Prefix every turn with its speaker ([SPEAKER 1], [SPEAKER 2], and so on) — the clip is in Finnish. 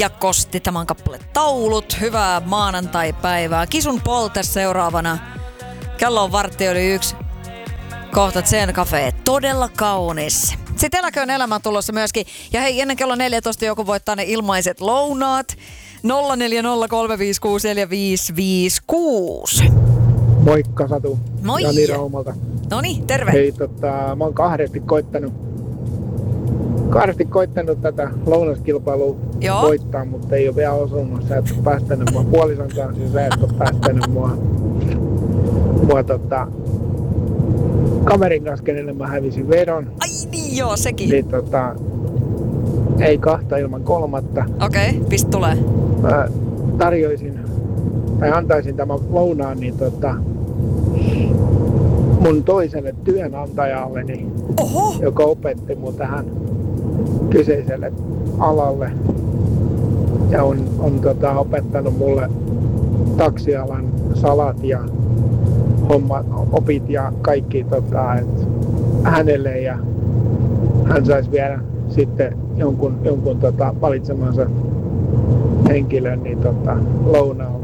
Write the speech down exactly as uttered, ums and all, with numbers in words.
[SPEAKER 1] ja Kosti tämän kappale Taulut. Hyvää maanantai-päivää. Kisun Polter seuraavana. Kello on vartti yli yksi. Kohta Zen Cafe. Todella kaunis. Sitten Eläköön elämä tulossa myöskin. Ja hei, ennen kello neljätoista joku voittaa ne ilmaiset lounaat. nolla neljä nolla kolme viisi kuusi neljä viisi viisi kuusi.
[SPEAKER 2] Moikka Satu.
[SPEAKER 1] Moi.
[SPEAKER 2] Jani Raumalta.
[SPEAKER 1] Noniin, terve.
[SPEAKER 2] Hei, tota, mä oon kahdesti koittanut, kahdesti koittanut tätä lounaskilpailua
[SPEAKER 1] Joo.
[SPEAKER 2] voittaa, mutta ei ole vielä osunut. Sä et ole päästänyt mua puolison kanssa, sä et ole päästänyt mua, mua tota, kaverin kanssa, kenelle mä hävisin vedon.
[SPEAKER 1] Ai niin joo, sekin.
[SPEAKER 2] Niin tota, ei kahta ilman kolmatta.
[SPEAKER 1] Okei, okay, pistä tulee.
[SPEAKER 2] Mä tarjoisin, tai antaisin tämän lounaan, niin tota, mun toiselle työnantajalleni,
[SPEAKER 1] Oho!
[SPEAKER 2] joka opetti mun tähän kyseiselle alalle ja on, on tota, opettanut mulle taksialan salat ja hommat, opit ja kaikki tota, et hänelle, ja hän saisi viedä sitten jonkun, jonkun tota, valitsemansa henkilön niin tota, lounaalle.